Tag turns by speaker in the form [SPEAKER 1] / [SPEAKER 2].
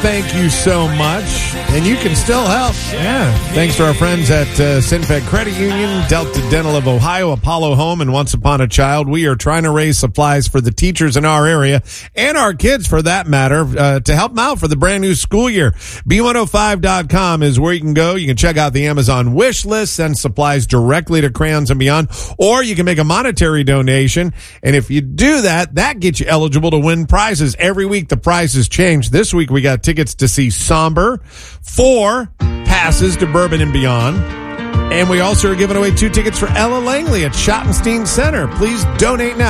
[SPEAKER 1] thank you so much. And you can still help.
[SPEAKER 2] Yeah.
[SPEAKER 1] Thanks to our friends at SinFed Credit Union, Delta Dental of Ohio, Apollo Home, and Once Upon a Child. We are trying to raise supplies for the teachers in our area and our kids, for that matter, to help them out for the brand new school year. B105.com is where you can go. You can check out the Amazon wish list, send supplies directly to Crayons and Beyond, or you can make a monetary donation. And if you do that, that gets you eligible to win prizes. Every week the prizes change. This week we got tickets to see Somber, 4 passes to Bourbon and Beyond. And we also are giving away 2 tickets for Ella Langley at Schottenstein Center. Please donate now.